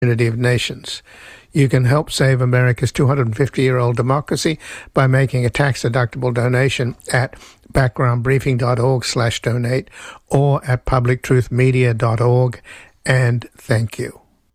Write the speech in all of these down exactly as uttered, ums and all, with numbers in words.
Unity of Nations. You can help save America's two hundred fifty-year-old democracy by making a tax-deductible donation at backgroundbriefing.org slash donate or at publictruthmedia dot org. And thank you.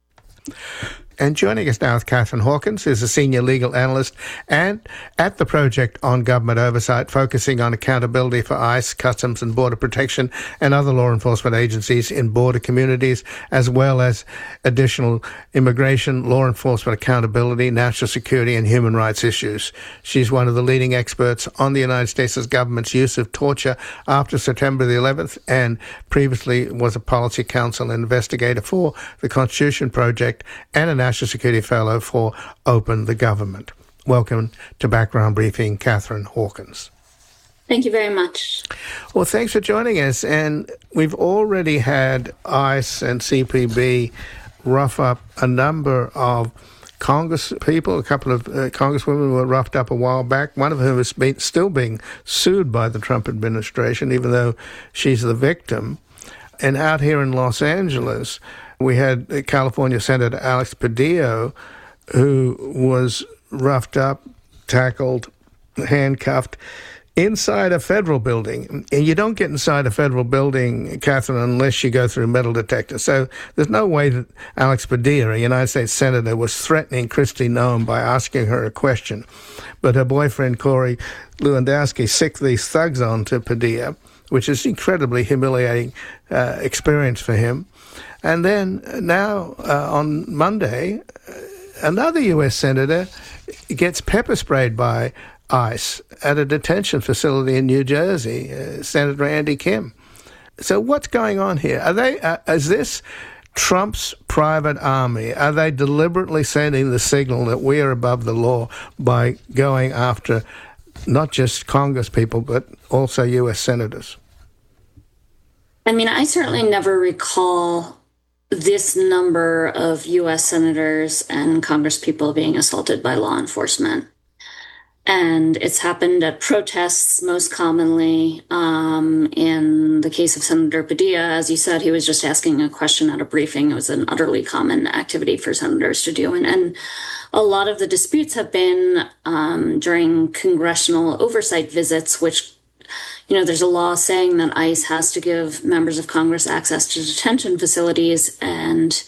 And joining us now is Catherine Hawkins, who's a senior legal analyst and at the Project on Government Oversight, focusing on accountability for ICE, Customs and Border Protection and other law enforcement agencies in border communities, as well as additional immigration, law enforcement accountability, national security and human rights issues. She's one of the leading experts on the United States government's use of torture after September the eleventh, and previously was a policy counsel and investigator for the Constitution Project and a National Security Fellow for Open the Government. Welcome to Background Briefing, Catherine Hawkins. Thank you very much. Well, thanks for joining us. And we've already had ICE and C P B rough up a number of Congress people. A couple of uh, congresswomen were roughed up a while back, one of whom is being, still being sued by the Trump administration, even though she's the victim. And out here in Los Angeles, we had California Senator Alex Padilla, who was roughed up, tackled, handcuffed inside a federal building. And you don't get inside a federal building, Catherine, unless you go through a metal detector. So there's no way that Alex Padilla, a United States Senator, was threatening Kristi Noem by asking her a question. But her boyfriend, Corey Lewandowski, sicked these thugs on to Padilla, which is an incredibly humiliating uh, experience for him. And then now, uh, on Monday, another U S senator gets pepper sprayed by ICE at a detention facility in New Jersey, uh, Senator Andy Kim. So what's going on here? Are they? Uh, is this Trump's private army? Are they deliberately sending the signal that we are above the law by going after not just Congress people, but also U S senators? I mean, I certainly never recall this number of U S senators and congresspeople being assaulted by law enforcement. And it's happened at protests most commonly. Um, in the case of Senator Padilla, as you said, he was just asking a question at a briefing. It was an utterly common activity for senators to do. And, and a lot of the disputes have been um, during congressional oversight visits, which, you know, there's a law saying that ICE has to give members of Congress access to detention facilities, and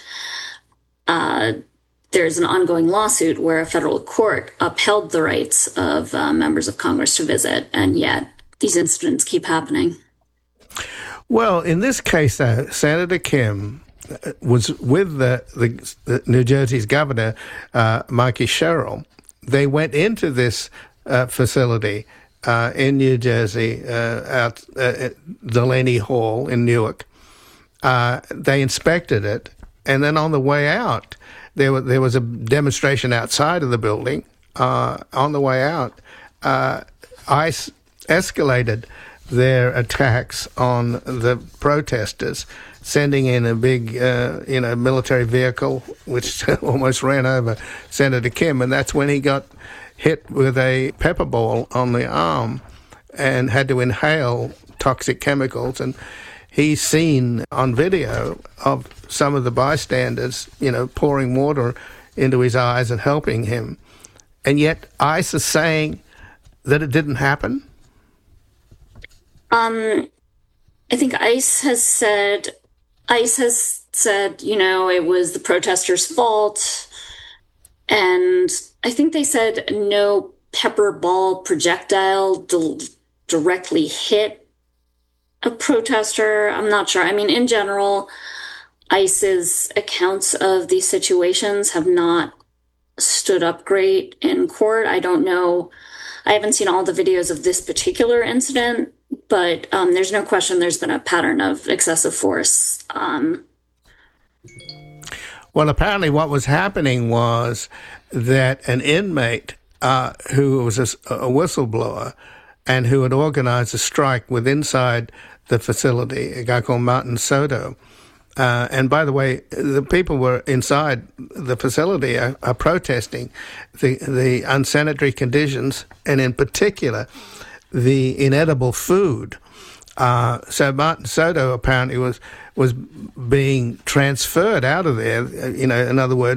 uh, there's an ongoing lawsuit where a federal court upheld the rights of uh, members of Congress to visit, and yet these incidents keep happening. Well, in this case, though, Senator Kim was with the, the, the New Jersey's governor, uh, Mikey Sherrill. They went into this uh, facility Uh, in New Jersey, uh, out uh, at Delaney Hall in Newark. Uh, they inspected it, and then on the way out, there was, there was a demonstration outside of the building. Uh, on the way out, uh, ICE escalated their attacks on the protesters, sending in a big, uh, you know, military vehicle, which almost ran over Senator Kim, and that's when he got hit with a pepper ball on the arm and had to inhale toxic chemicals. And he's seen on video of some of the bystanders, you know, pouring water into his eyes and helping him. And yet ICE is saying that it didn't happen? Um, I think ICE has said, ICE has said, you know, it was the protesters' fault. And I think they said no pepper ball projectile di- directly hit a protester. I'm not sure. I mean, in general, ICE's accounts of these situations have not stood up great in court. I don't know. I haven't seen all the videos of this particular incident, but um, there's no question there's been a pattern of excessive force. Um, Well, apparently what was happening was that an inmate uh, who was a, a whistleblower and who had organized a strike with inside the facility, a guy called Martin Soto. Uh, and by the way, the people were inside the facility are, are protesting the, the unsanitary conditions, and in particular, the inedible food Uh, so Martin Soto apparently was was being transferred out of there. You know, in other words,